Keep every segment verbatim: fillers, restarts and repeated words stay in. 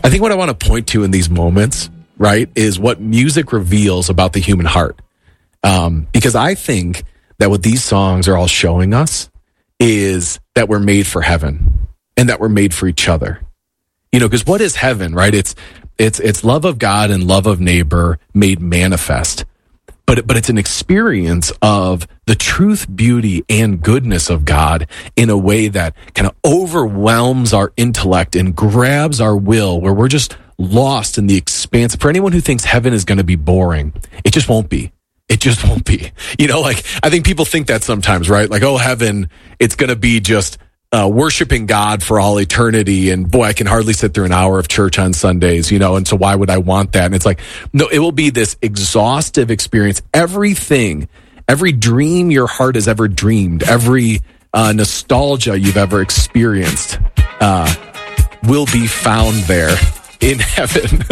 I think what I want to point to in these moments, right, is what music reveals about the human heart. Um, because I think that what these songs are all showing us is that we're made for heaven and that we're made for each other. You know, because what is heaven, right? It's it's it's love of God and love of neighbor made manifest. But but it's an experience of the truth, beauty, and goodness of God in a way that kind of overwhelms our intellect and grabs our will, where we're just lost in the expanse. For anyone who thinks heaven is going to be boring, it just won't be. It just won't be. You know, like, I think people think that sometimes, right? Like, oh, heaven, it's going to be just uh, worshiping God for all eternity. And boy, I can hardly sit through an hour of church on Sundays, you know, and so why would I want that? And it's like, no, it will be this exhaustive experience. Everything, every dream your heart has ever dreamed, every uh, nostalgia you've ever experienced uh, will be found there in heaven.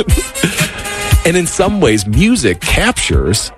And in some ways, music captures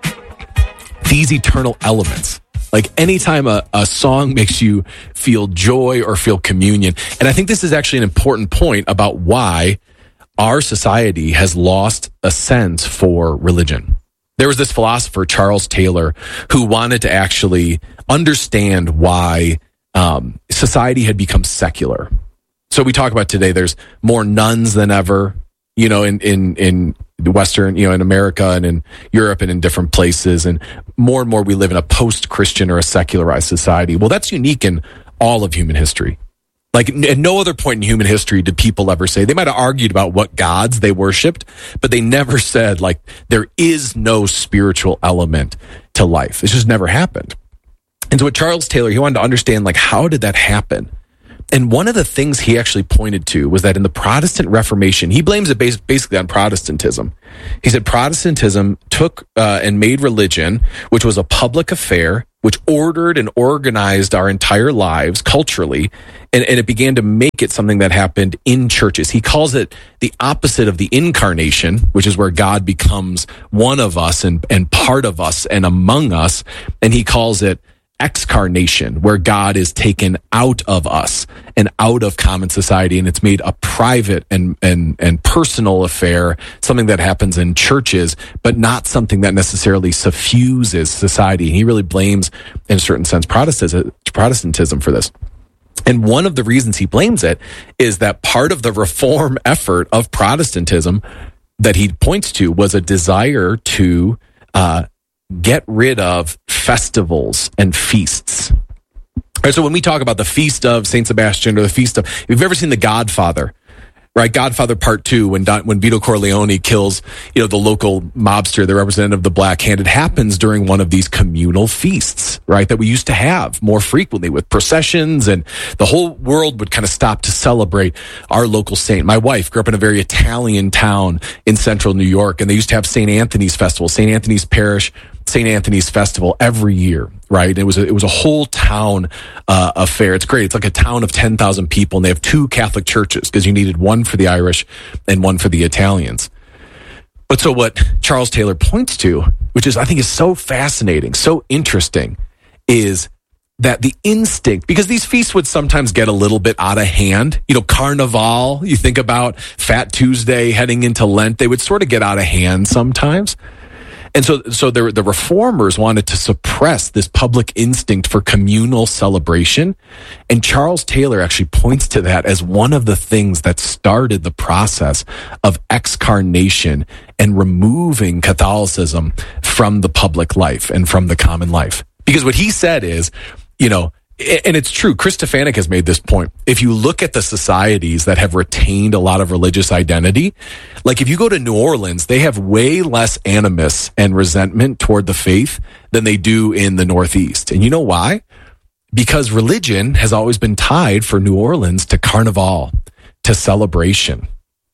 these eternal elements. Like, anytime a, a song makes you feel joy or feel communion. And I think this is actually an important point about why our society has lost a sense for religion. There was this philosopher, Charles Taylor, who wanted to actually understand why um, society had become secular. So we talk about today, there's more nuns than ever, you know, in, in, in Western, you know, in America and in Europe and in different places. And more and more we live in a post-Christian or a secularized society. Well, that's unique in all of human history. Like, at no other point in human history did people ever say, they might have argued about what gods they worshiped, but they never said, like, there is no spiritual element to life. It's just never happened. And so with Charles Taylor, he wanted to understand, like, how did that happen? And one of the things he actually pointed to was that in the Protestant Reformation, he blames it basically on Protestantism. He said Protestantism took uh, and made religion, which was a public affair, which ordered and organized our entire lives culturally, and, and it began to make it something that happened in churches. He calls it the opposite of the incarnation, which is where God becomes one of us and, and part of us and among us, and he calls it excarnation, where God is taken out of us and out of common society, and it's made a private and and and personal affair, something that happens in churches, but not something that necessarily suffuses society. And he really blames, in a certain sense, Protestantism, Protestantism for this. And one of the reasons he blames it is that part of the reform effort of Protestantism that he points to was a desire to uh, get rid of festivals and feasts. All right, so when we talk about the feast of Saint Sebastian or the feast of, if you've ever seen The Godfather, right? Godfather Part Two, when Don, when Vito Corleone kills, you know, the local mobster, the representative of the Black Hand, it happens during one of these communal feasts, right? That we used to have more frequently with processions, and the whole world would kind of stop to celebrate our local saint. My wife grew up in a very Italian town in central New York, and they used to have Saint Anthony's Festival, Saint Anthony's Parish, Saint Anthony's Festival every year, right? It was a, it was a whole town uh, affair. It's great. It's like a town of ten thousand people, and they have two Catholic churches because you needed one for the Irish and one for the Italians. But so what Charles Taylor points to, which is, I think, is so fascinating, so interesting, is that the instinct, because these feasts would sometimes get a little bit out of hand. You know, Carnival, you think about Fat Tuesday heading into Lent, they would sort of get out of hand sometimes. And so, so the, the reformers wanted to suppress this public instinct for communal celebration. And Charles Taylor actually points to that as one of the things that started the process of excarnation and removing Catholicism from the public life and from the common life. Because what he said is, you know, and it's true, Chris Stefanik has made this point. If you look at the societies that have retained a lot of religious identity, like if you go to New Orleans, they have way less animus and resentment toward the faith than they do in the Northeast. And you know why? Because religion has always been tied for New Orleans to Carnival, to celebration.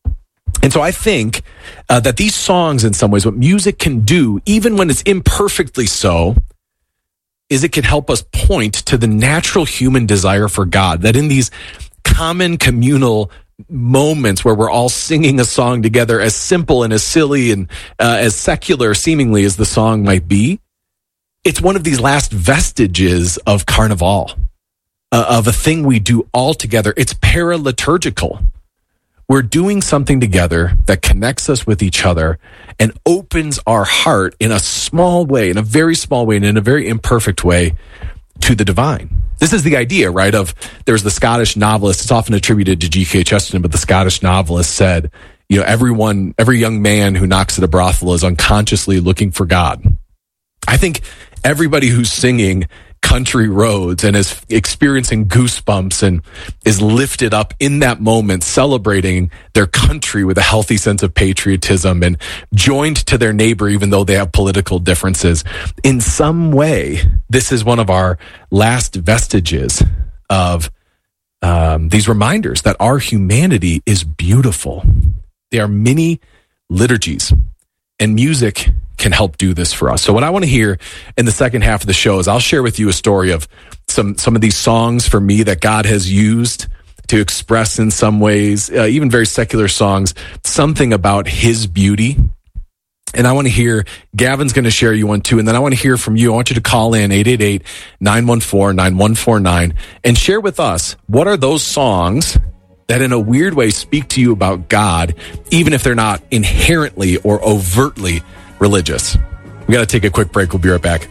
And so I think uh, that these songs, in some ways, what music can do, even when it's imperfectly so, is it can help us point to the natural human desire for God, that in these common communal moments where we're all singing a song together, as simple and as silly and uh, as secular seemingly as the song might be, it's one of these last vestiges of Carnival, uh, of a thing we do all together. It's paraliturgical. we're doing something together that connects us with each other and opens our heart in a small way, in a very small way, and in a very imperfect way to the divine. This is the idea, right? Of there's the Scottish novelist. It's often attributed to G K Chesterton, but the Scottish novelist said, you know, everyone, every young man who knocks at a brothel is unconsciously looking for God. I think everybody who's singing Country Roads and is experiencing goosebumps and is lifted up in that moment, celebrating their country with a healthy sense of patriotism and joined to their neighbor, even though they have political differences. In some way, this is one of our last vestiges of um, these reminders that our humanity is beautiful. They are mini liturgies, and music can help do this for us. So what I want to hear in the second half of the show is I'll share with you a story of some some of these songs for me that God has used to express in some ways, uh, even very secular songs, something about his beauty. And I want to hear, Gavin's going to share you one too, and then I want to hear from you. I want you to call in eight eight eight, nine one four, nine one four nine and share with us, what are those songs that in a weird way speak to you about God, even if they're not inherently or overtly religious. We got to take a quick break. We'll be right back.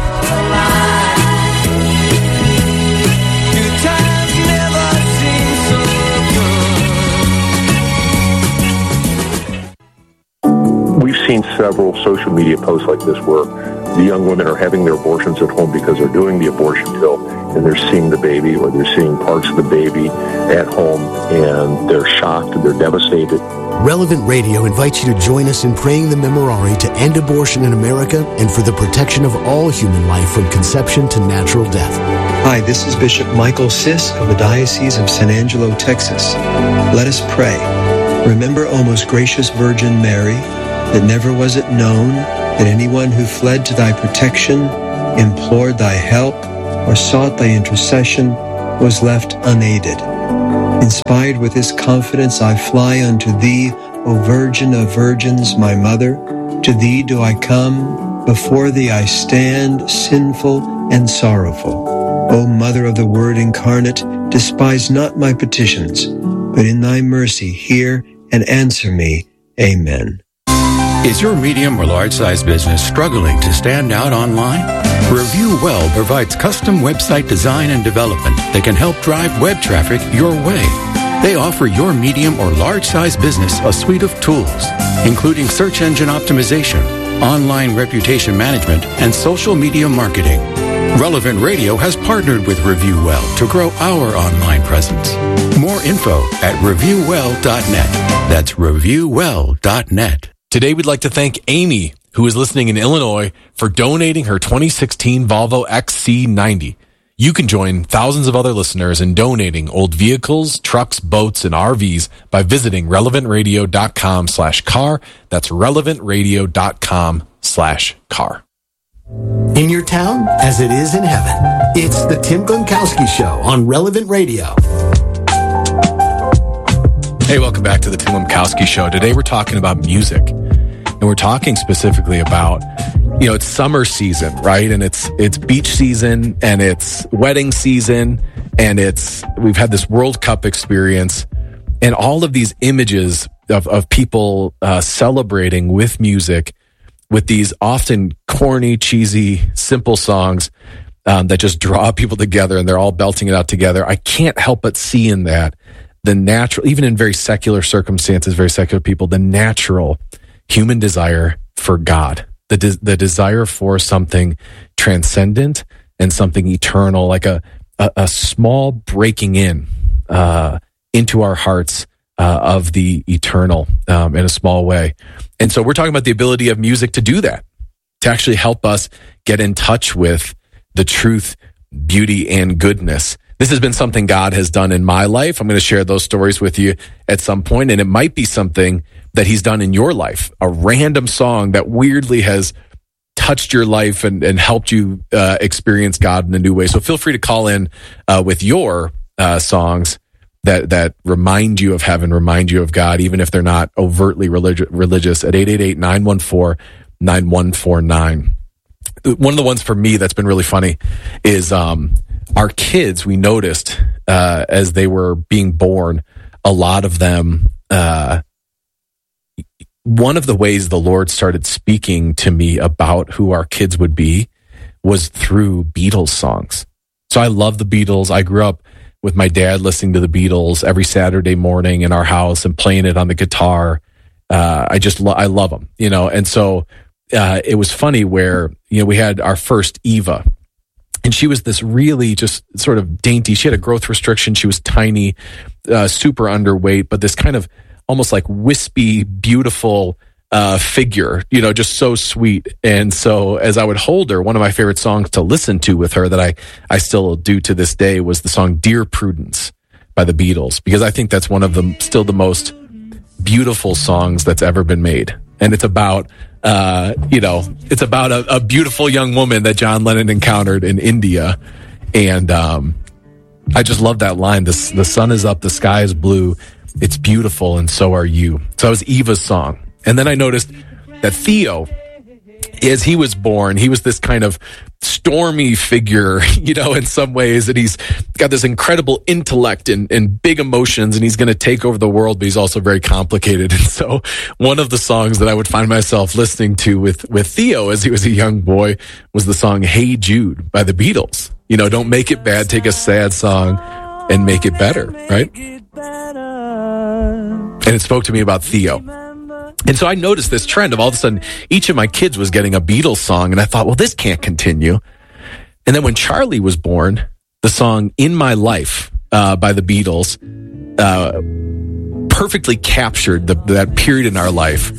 We've seen several social media posts like this where the young women are having their abortions at home because they're doing the abortion pill and they're seeing the baby, or they're seeing parts of the baby at home, and they're shocked and they're devastated. Relevant Radio invites you to join us in praying the Memorare to end abortion in America and for the protection of all human life from conception to natural death. Hi, this is Bishop Michael Sisk of the Diocese of San Angelo, Texas. Let us pray. Remember, O most gracious Virgin Mary, that never was it known that anyone who fled to thy protection, implored thy help, or sought thy intercession was left unaided. Inspired with this confidence, I fly unto thee, O Virgin of Virgins, my Mother. To thee do I come, before thee I stand, sinful and sorrowful. O Mother of the Word incarnate, despise not my petitions, but in thy mercy hear and answer me. Amen. Is your medium or large-sized business struggling to stand out online? Review Well provides custom website design and development that can help drive web traffic your way. They offer your medium or large-sized business a suite of tools, including search engine optimization, online reputation management, and social media marketing. Relevant Radio has partnered with Review Well to grow our online presence. More info at review well dot net. That's review well dot net. Today, we'd like to thank Amy, who is listening in Illinois, for donating her twenty sixteen Volvo X C ninety. You can join thousands of other listeners in donating old vehicles, trucks, boats, and R Vs by visiting relevant radio dot com slash car. That's relevant radio dot com slash car. In your town, as it is in heaven, it's the Tim Gronkowski Show on Relevant Radio. Hey, welcome back to the Tim Gronkowski Show. Today, we're talking about music. And we're talking specifically about, you know, it's summer season, right? And it's it's beach season, and it's wedding season, and it's we've had this World Cup experience, and all of these images of, of people uh, celebrating with music, with these often corny, cheesy, simple songs um, that just draw people together, and they're all belting it out together. I can't help but see in that the natural, even in very secular circumstances, very secular people, the natural human desire for God, the de- the desire for something transcendent and something eternal, like a a, a small breaking in uh, into our hearts uh, of the eternal um, in a small way. And so we're talking about the ability of music to do that, to actually help us get in touch with the truth, beauty, and goodness. This has been something God has done in my life. I'm going to share those stories with you at some point, and it might be something that he's done in your life, a random song that weirdly has touched your life and, and helped you uh, experience God in a new way. So feel free to call in uh, with your uh, songs that that remind you of heaven, remind you of God, even if they're not overtly religi- religious, at eight eight eight, nine one four, nine one four nine. One of the ones for me that's been really funny is um, our kids, we noticed uh, as they were being born, a lot of them uh, one of the ways the Lord started speaking to me about who our kids would be was through Beatles songs. So I love the Beatles. I grew up with my dad listening to the Beatles every Saturday morning in our house and playing it on the guitar. Uh, I just, lo- I love them, you know? And so, uh, it was funny where, you know, we had our first Eva, and she was this really just sort of dainty. She had a growth restriction. She was tiny, uh, super underweight, but this kind of almost like wispy, beautiful, uh, figure, you know, just so sweet. And so as I would hold her, one of my favorite songs to listen to with her that I, I still do to this day was the song Dear Prudence by the Beatles, because I think that's one of the, still the most beautiful songs that's ever been made. And it's about, uh, you know, it's about a, a beautiful young woman that John Lennon encountered in India. And, um, I just love that line. The, the sun is up, the sky is blue. It's beautiful, and so are you. So it was Eva's song. And then I noticed that Theo, as he was born, he was this kind of stormy figure, you know, in some ways, and he's got this incredible intellect and, and big emotions, and he's going to take over the world, but he's also very complicated. And so one of the songs that I would find myself listening to with, with Theo as he was a young boy was the song Hey Jude by the Beatles. You know, don't make it bad, take a sad song and make it better, right? And it spoke to me about Theo. And so I noticed this trend of all of a sudden, each of my kids was getting a Beatles song. And I thought, well, this can't continue. And then when Charlie was born, the song In My Life uh, by the Beatles uh, perfectly captured the, that period in our life